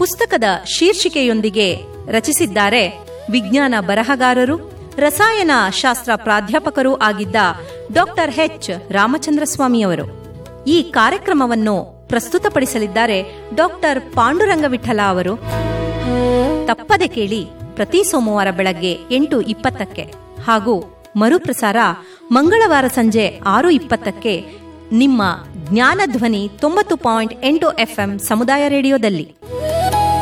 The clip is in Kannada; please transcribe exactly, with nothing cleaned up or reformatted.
ಪುಸ್ತಕದ ಶೀರ್ಷಿಕೆಯೊಂದಿಗೆ ರಚಿಸಿದ್ದಾರೆ ವಿಜ್ಞಾನ ಬರಹಗಾರರು ರಸಾಯನ ಶಾಸ್ತ್ರ ಪ್ರಾಧ್ಯಾಪಕರೂ ಆಗಿದ್ದ ಡಾಕ್ಟರ್ ಎಚ್ ರಾಮಚಂದ್ರ ಸ್ವಾಮಿಯವರು. ಈ ಕಾರ್ಯಕ್ರಮವನ್ನು ಪ್ರಸ್ತುತಪಡಿಸಲಿದ್ದಾರೆ ಡಾಕ್ಟರ್ ಪಾಂಡುರಂಗವಿಠಲ ಅವರು. ತಪ್ಪದೆ ಕೇಳಿ ಪ್ರತಿ ಸೋಮವಾರ ಬೆಳಗ್ಗೆ ಎಂಟು ಇಪ್ಪತ್ತಕ್ಕೆ ಹಾಗೂ ಮರುಪ್ರಸಾರ ಮಂಗಳವಾರ ಸಂಜೆ ಆರು ಇಪ್ಪತ್ತಕ್ಕೆ ನಿಮ್ಮ ಜ್ಞಾನಧ್ವನಿ ತೊಂಬತ್ತು ಪಾಯಿಂಟ್ ಎಂಟು ಎಫ್ಎಂ ಸಮುದಾಯ ರೇಡಿಯೋದಲ್ಲಿ.